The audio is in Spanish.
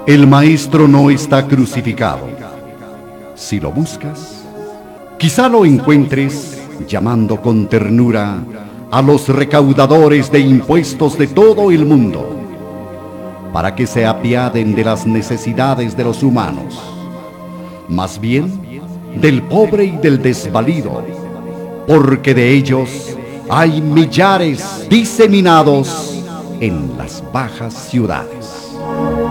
El Maestro no está crucificado. Si lo buscas, quizá lo encuentres llamando con ternura a los recaudadores de impuestos de todo el mundo, para que se apiaden de las necesidades de los humanos, más bien del pobre y del desvalido, porque de ellos hay millares diseminados en las bajas ciudades.